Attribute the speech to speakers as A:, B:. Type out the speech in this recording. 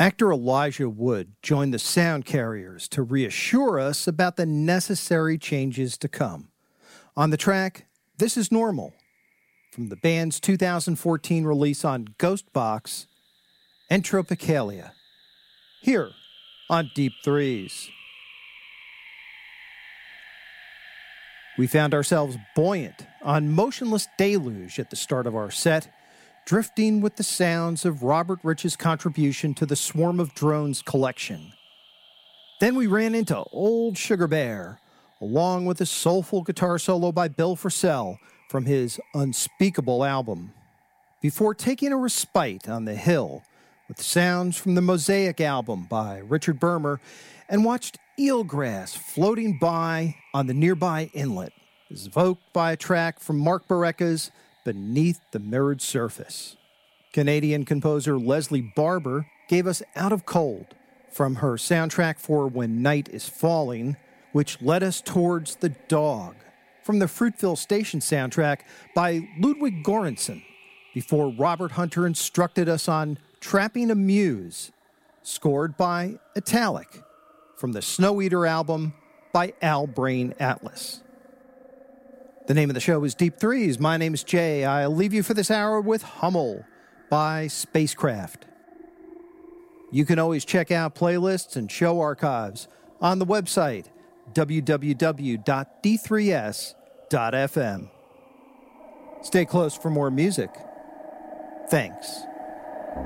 A: Actor Elijah Wood joined the Sound Carriers to reassure us about the necessary changes to come. On the track, This Is Normal, from the band's 2014 release on Ghostbox and Tropicalia, here on Deep Threes. We found ourselves buoyant on Motionless Deluge at the start of our set, drifting with the sounds of Robert Rich's contribution to the Swarm of Drones collection. Then we ran into Old Sugar Bear, along with a soulful guitar solo by Bill Frisell from his Unspeakable album, before taking a respite on the hill with sounds from the Mosaic album by Richard Bermer, and watched eelgrass floating by on the nearby inlet, evoked by a track from Mark Barreca's Beneath the Mirrored Surface. Canadian composer Leslie Barber gave us Out of Cold from her soundtrack for When Night is Falling, which led us towards The Dog from the Fruitville Station soundtrack by Ludwig Göransson, before Robert Hunter instructed us on Trapping a Muse, scored by Italic from the Snow Eater album by Al Brain Atlas. The name of the show is Deep Threes. My name is Jay. I'll leave you for this hour with Hummel by Spacecraft. You can always check out playlists and show archives on the website www.d3s.fm. Stay close for more music. Thanks.